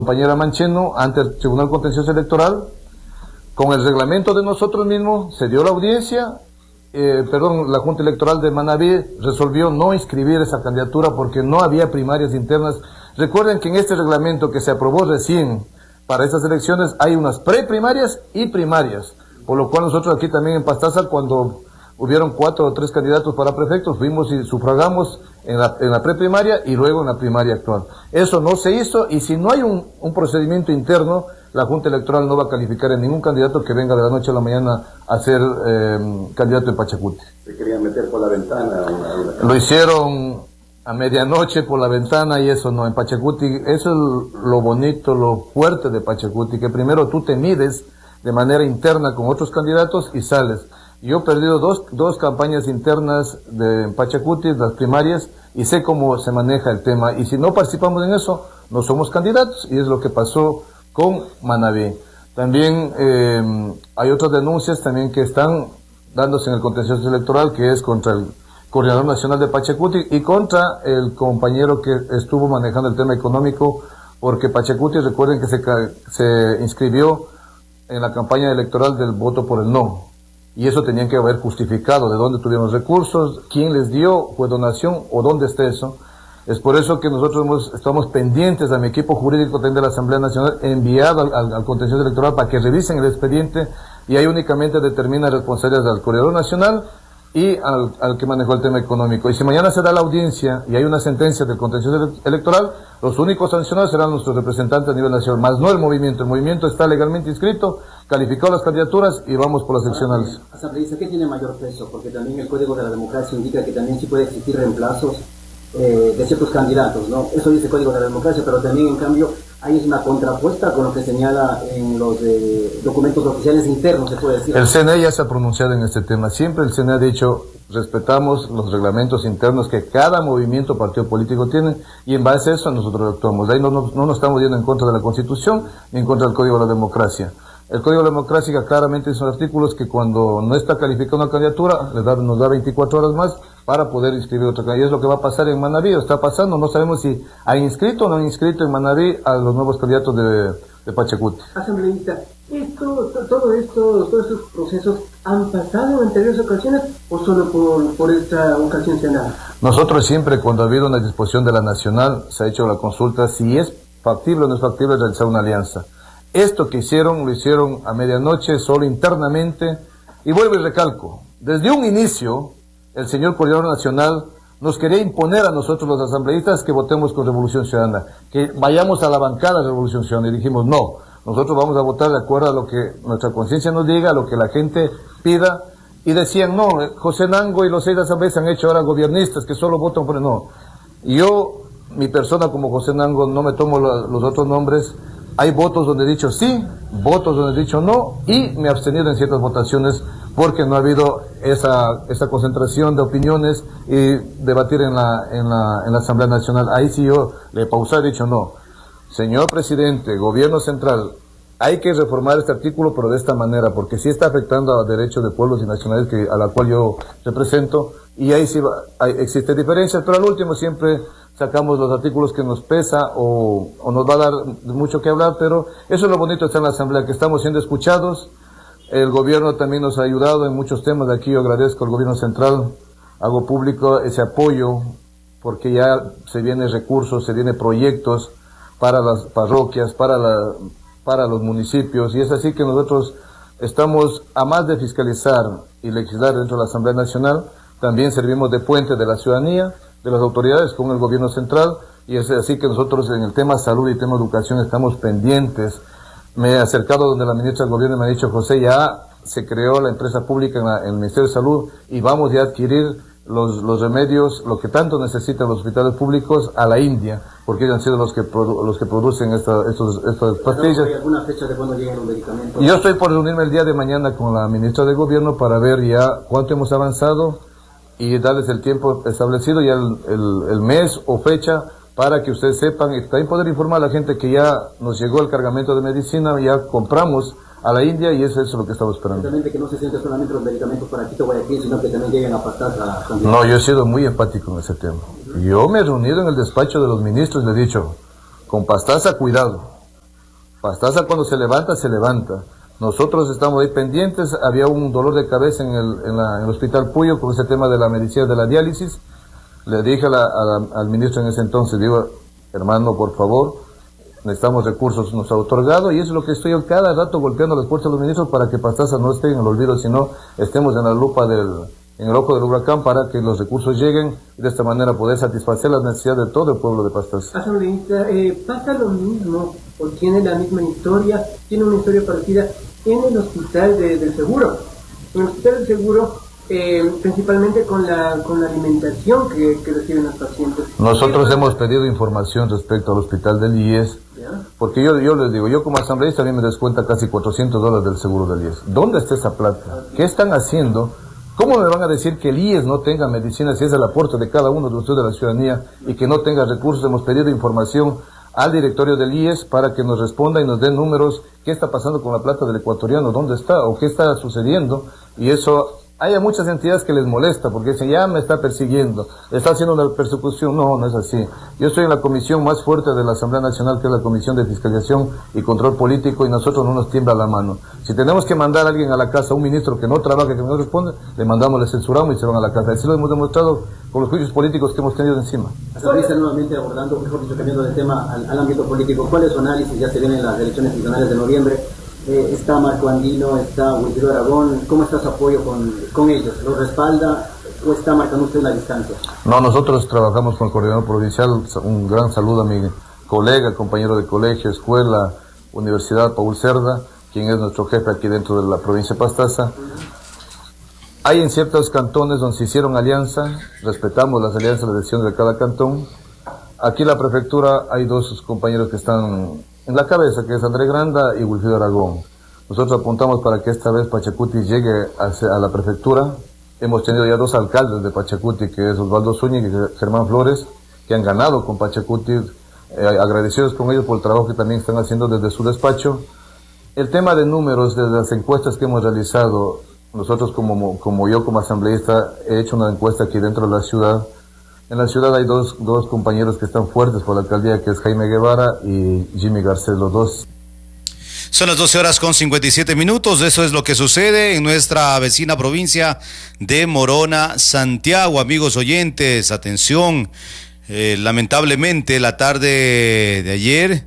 compañera Mancheno ante el Tribunal Contencioso Electoral. Con el reglamento de nosotros mismos se dio la audiencia, la Junta Electoral de Manabí resolvió no inscribir esa candidatura porque no había primarias internas. Recuerden que en este reglamento que se aprobó recién para estas elecciones hay unas preprimarias y primarias, por lo cual nosotros aquí también en Pastaza, cuando hubieron 4 o 3 candidatos para prefectos, fuimos y sufragamos en la preprimaria y luego en la primaria actual. Eso no se hizo, y si no hay un procedimiento interno, la Junta Electoral no va a calificar en ningún candidato que venga de la noche a la mañana a ser candidato en Pachacuti. ¿Se querían meter por la ventana? Lo hicieron a medianoche por la ventana, y eso no, en Pachacuti, eso es lo bonito, lo fuerte de Pachacuti, que primero tú te mides de manera interna con otros candidatos y sales. Yo he perdido dos campañas internas de Pachacuti, las primarias, y sé cómo se maneja el tema. Y si no participamos en eso, no somos candidatos, y es lo que pasó con Manabí. También hay otras denuncias también que están dándose en el contencioso electoral, que es contra el Coordinador Nacional de Pachacuti y contra el compañero que estuvo manejando el tema económico, porque Pachacuti, recuerden que se inscribió en la campaña electoral del voto por el no. Y eso tenían que haber justificado de dónde tuvieron recursos, quién les dio, fue donación o dónde está eso. Es por eso que nosotros estamos pendientes a mi equipo jurídico de la Asamblea Nacional, enviado al contencioso electoral para que revisen el expediente, y ahí únicamente determina responsabilidades al Coordinador Nacional y al que manejó el tema económico. Y si mañana se da la audiencia y hay una sentencia del contencioso electoral, los únicos sancionados serán nuestros representantes a nivel nacional, más no el movimiento. El movimiento está legalmente inscrito, calificó las candidaturas y vamos por las seccionales. Asambleísta, ¿qué tiene mayor peso? Porque también el Código de la Democracia indica que también sí puede existir reemplazos de ciertos candidatos, ¿no? Eso dice el Código de la Democracia, pero también en cambio hay una contrapuesta con lo que señala en los documentos oficiales internos, se puede decir. El CNE ya se ha pronunciado en este tema. Siempre el CNE ha dicho, respetamos los reglamentos internos que cada movimiento, partido político tiene, y en base a eso nosotros actuamos. De ahí no nos estamos yendo en contra de la Constitución ni en contra del Código de la Democracia. El Código de la Democracia claramente dice en artículos que cuando no está calificada una candidatura, nos da 24 horas más para poder inscribir otra candidatura. Y es lo que va a pasar en Manabí, está pasando. No sabemos si hay inscrito o no hay inscrito en Manabí a los nuevos candidatos de Pachacuti. Asambleísta, todos estos procesos han pasado en anteriores ocasiones o solo por esta ocasión se han dado? Nosotros siempre, cuando ha habido una disposición de la Nacional, se ha hecho la consulta si es factible o no es factible realizar una alianza. Esto que hicieron, lo hicieron a medianoche, solo internamente, y vuelvo y recalco, desde un inicio, el señor Coordinador Nacional nos quería imponer a nosotros los asambleístas que votemos con Revolución Ciudadana, que vayamos a la bancada de Revolución Ciudadana, y dijimos no, nosotros vamos a votar de acuerdo a lo que nuestra conciencia nos diga, a lo que la gente pida, y decían no, José Nango y los 6 asambleístas han hecho ahora gobiernistas que solo votan por el no. Y yo, mi persona como José Nango, no me tomo los otros nombres. Hay votos donde he dicho sí, votos donde he dicho no, y me he abstenido en ciertas votaciones porque no ha habido esa concentración de opiniones y debatir en la Asamblea Nacional. Ahí sí yo le he pausado y he dicho no. Señor presidente, gobierno central, hay que reformar este artículo, pero de esta manera, porque sí está afectando a derechos de pueblos y nacionales a la cual yo represento, y ahí sí existe diferencias, pero al último siempre sacamos los artículos que nos pesa o nos va a dar mucho que hablar, pero eso es lo bonito de estar en la Asamblea, que estamos siendo escuchados. El gobierno también nos ha ayudado en muchos temas. De aquí yo agradezco al gobierno central, hago público ese apoyo, porque ya se vienen recursos, se vienen proyectos para las parroquias, para los municipios, y es así que nosotros estamos, a más de fiscalizar y legislar dentro de la Asamblea Nacional, también servimos de puente de la ciudadanía, de las autoridades con el gobierno central, y es así que nosotros en el tema salud y tema educación estamos pendientes. Me he acercado donde la ministra del gobierno y me ha dicho, José, ya se creó la empresa pública en el Ministerio de Salud y vamos ya a adquirir los remedios, lo que tanto necesitan los hospitales públicos, a la India, porque ellos han sido los que producen estas pastillas. ¿Hay alguna fecha de cuándo llegan los medicamentos? Yo estoy por reunirme el día de mañana con la ministra del gobierno para ver ya cuánto hemos avanzado y darles el tiempo establecido, ya el mes o fecha, para que ustedes sepan y también poder informar a la gente que ya nos llegó el cargamento de medicina, ya compramos a la India, y eso es lo que estamos esperando. Que no se sienten solamente los medicamentos para Quito, Guayaquil, sino que también lleguen a Pastaza. No, yo he sido muy enfático en ese tema. Yo me he reunido en el despacho de los ministros y les he dicho, con Pastaza cuidado, Pastaza cuando se levanta, se levanta. Nosotros estamos ahí pendientes, había un dolor de cabeza en el Hospital Puyo con ese tema de la medicina de la diálisis. Le dije al ministro en ese entonces, digo, hermano, por favor, necesitamos recursos, nos ha otorgado, y eso es lo que estoy yo cada rato golpeando las puertas de los ministros para que Pastaza no esté en el olvido, sino estemos en la lupa en el ojo del huracán para que los recursos lleguen y de esta manera poder satisfacer las necesidades de todo el pueblo de Pastaza. Asambleísta, pasa lo mismo, o tiene la misma historia, tiene una historia parecida en el hospital del seguro. En el hospital del seguro, principalmente con la alimentación que reciben los pacientes. Nosotros hemos pedido información respecto al hospital del IES, porque yo les digo, yo como asambleísta a mí me descuenta casi $400 del seguro del IES. ¿Dónde está esa plata? ¿Qué están haciendo? ¿Cómo me van a decir que el IES no tenga medicina si es el aporte de cada uno de ustedes de la ciudadanía y que no tenga recursos? Hemos pedido información al directorio del IES para que nos responda y nos dé números, qué está pasando con la plata del ecuatoriano, dónde está o qué está sucediendo, y eso hay a muchas entidades que les molesta porque dicen, ya me está persiguiendo, está haciendo una persecución. No, no es así. Yo estoy en la comisión más fuerte de la Asamblea Nacional, que es la Comisión de Fiscalización y Control Político, y nosotros no nos tiembla la mano. Si tenemos que mandar a alguien a la casa, un ministro que no trabaja, que no responde, le mandamos, le censuramos y se van a la casa. Así lo hemos demostrado con los juicios políticos que hemos tenido encima. Asambleísta, nuevamente abordando, mejor dicho, cambiando de tema al ámbito político, ¿cuál es su análisis? Ya se vienen las elecciones nacionales de noviembre. Está Marco Andino, está Wilfrido Aragón, ¿cómo está su apoyo con ellos? ¿Los respalda o está marcando usted la distancia? No, nosotros trabajamos con el coordinador provincial. Un gran saludo a mi colega, compañero de colegio, escuela, universidad, Paul Cerda, quien es nuestro jefe aquí dentro de la provincia de Pastaza. Hay en ciertos cantones donde se hicieron alianza, respetamos las alianzas, las decisiones de cada cantón. Aquí en la prefectura hay dos compañeros que están en la cabeza, que es André Granda y Wilfrido Aragón. Nosotros apuntamos para que esta vez Pachacuti llegue a la prefectura. Hemos tenido ya dos alcaldes de Pachacuti, que es Osvaldo Zúñiga y Germán Flores, que han ganado con Pachacuti, agradecidos con ellos por el trabajo que también están haciendo desde su despacho. El tema de números, desde las encuestas que hemos realizado, nosotros como yo como asambleísta he hecho una encuesta aquí dentro de la ciudad. En la ciudad hay dos compañeros que están fuertes por la alcaldía, que es Jaime Guevara y Jimmy Garcés, los dos. Son las 12:57. Eso es lo que sucede en nuestra vecina provincia de Morona, Santiago. Amigos oyentes, atención. Lamentablemente, la tarde de ayer,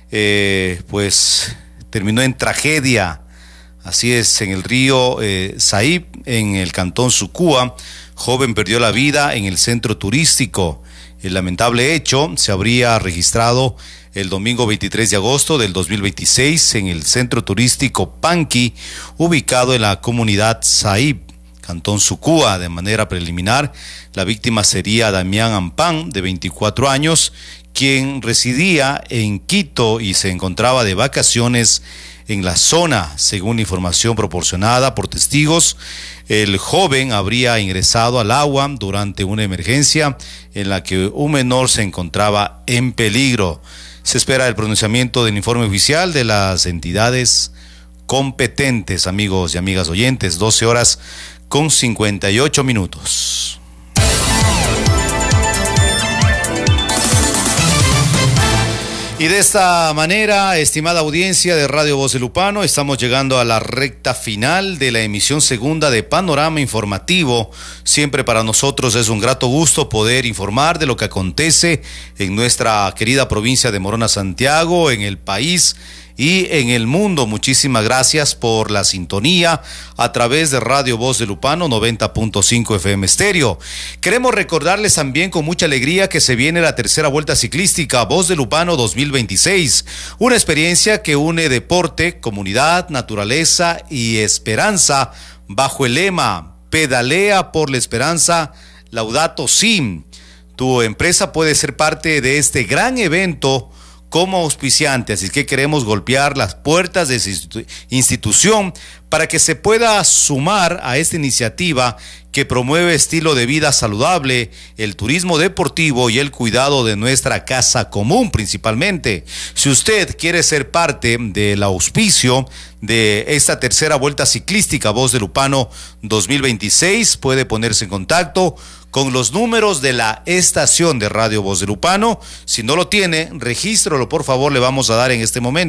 pues terminó en tragedia. Así es, en el río Saib, en el cantón Sucúa. Joven perdió la vida en el centro turístico. El lamentable hecho se habría registrado el domingo 23 de agosto del 2026 en el centro turístico Panqui, ubicado en la comunidad Saib, cantón Sucúa. De manera preliminar, la víctima sería Damián Ampán, de 24 años, quien residía en Quito y se encontraba de vacaciones en la zona. Según información proporcionada por testigos, el joven habría ingresado al agua durante una emergencia en la que un menor se encontraba en peligro. Se espera el pronunciamiento del informe oficial de las entidades competentes, amigos y amigas oyentes. 12:58. Y de esta manera, estimada audiencia de Radio Voz de Lupano, estamos llegando a la recta final de la emisión segunda de Panorama Informativo. Siempre para nosotros es un grato gusto poder informar de lo que acontece en nuestra querida provincia de Morona, Santiago, en el país y en el mundo. Muchísimas gracias por la sintonía a través de Radio Voz de Lupano 90.5 FM estéreo. Queremos recordarles también con mucha alegría que se viene la tercera vuelta ciclística Voz de Lupano 2026, una experiencia que une deporte, comunidad, naturaleza y esperanza bajo el lema Pedalea por la Esperanza, Laudato Si. Tu empresa puede ser parte de este gran evento como auspiciante, así que queremos golpear las puertas de esa institución para que se pueda sumar a esta iniciativa que promueve estilo de vida saludable, el turismo deportivo y el cuidado de nuestra casa común principalmente. Si usted quiere ser parte del auspicio de esta tercera vuelta ciclística Voz de Lupano 2026, puede ponerse en contacto con los números de la estación de Radio Voz de Lupano. Si no lo tiene, regístrelo, por favor, le vamos a dar en este momento.